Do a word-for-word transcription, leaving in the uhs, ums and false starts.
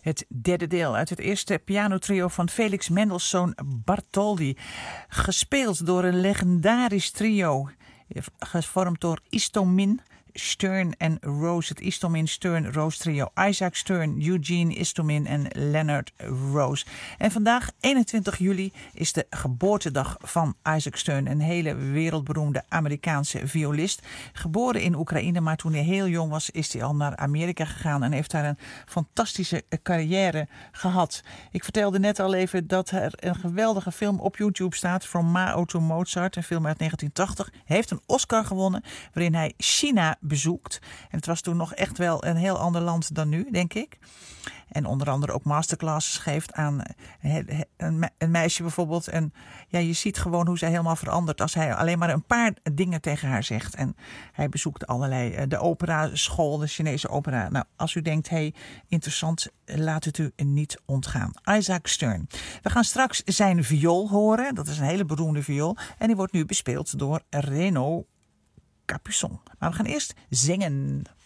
Het derde deel uit het eerste pianotrio van Felix Mendelssohn Bartholdy. Gespeeld door een legendarisch trio, gevormd door Istomin, Stern en Rose. Het Istomin Stern Rose trio. Isaac Stern, Eugene Istomin en Leonard Rose. En vandaag, eenentwintig juli, is de geboortedag van Isaac Stern. Een hele wereldberoemde Amerikaanse violist. Geboren in Oekraïne, maar toen hij heel jong was, is hij al naar Amerika gegaan en heeft daar een fantastische carrière gehad. Ik vertelde net al even dat er een geweldige film op YouTube staat, From Mao to Mozart, een film uit negentien tachtig. Hij heeft een Oscar gewonnen, waarin hij China bezoekt. En het was toen nog echt wel een heel ander land dan nu, denk ik. En onder andere ook masterclasses geeft aan een meisje bijvoorbeeld. En ja, je ziet gewoon hoe zij helemaal verandert als hij alleen maar een paar dingen tegen haar zegt. En hij bezoekt allerlei, de opera school, de Chinese opera. Nou, als u denkt, hey, interessant, laat het u niet ontgaan. Isaac Stern. We gaan straks zijn viool horen. Dat is een hele beroemde viool. En die wordt nu bespeeld door Renaud Capuçon. Maar we gaan eerst zingen.